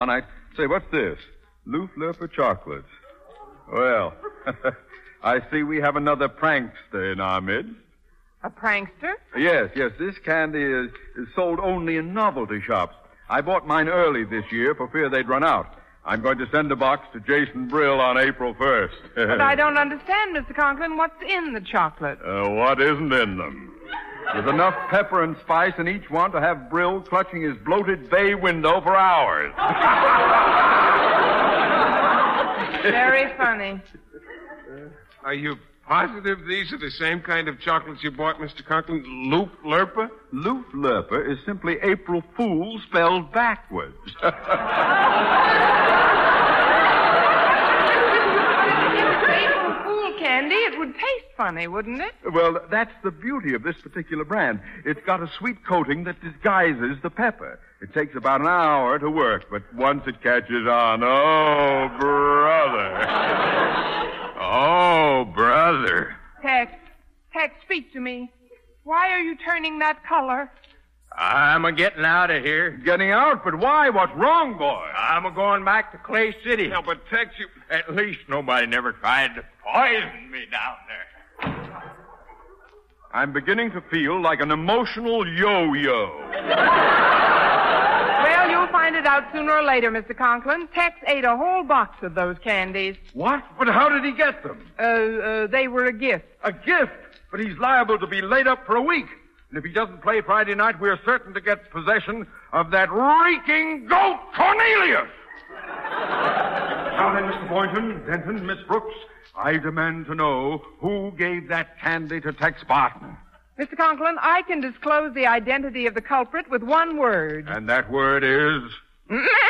I say, what's this? Loof Lurper chocolates. Well, I see we have another prankster in our midst. A prankster? Yes. This candy is sold only in novelty shops. I bought mine early this year for fear they'd run out. I'm going to send a box to Jason Brill on April 1st. But I don't understand, Mr. Conklin. What's in the chocolate? What isn't in them? There's enough pepper and spice in each one to have Brill clutching his bloated bay window for hours. Very funny. Are you positive these are the same kind of chocolates you bought, Mr. Conklin? Loof Lurper? Loof Lurper is simply April Fool spelled backwards. April Fool candy, it would taste funny, wouldn't it? Well, that's the beauty of this particular brand. It's got a sweet coating that disguises the pepper. It takes about an hour to work, but once it catches on, oh, brother. Oh, brother. Tex, speak to me. Why are you turning that color? I'm a-getting out of here. Getting out? But why? What's wrong, boy? I'm a-going back to Clay City. Yeah, but Tex, you... At least nobody never tried to poison me down there. I'm beginning to feel like an emotional yo-yo. Well, you'll find it out sooner or later, Mr. Conklin. Tex ate a whole box of those candies. What? But how did he get them? They were a gift. A gift? But he's liable to be laid up for a week. And if he doesn't play Friday night, we're certain to get possession of that reeking goat, Cornelius! Now then, Mr. Boynton, Denton, Miss Brooks, I demand to know who gave that candy to Tex Barton. Mr. Conklin, I can disclose the identity of the culprit with one word. And that word is...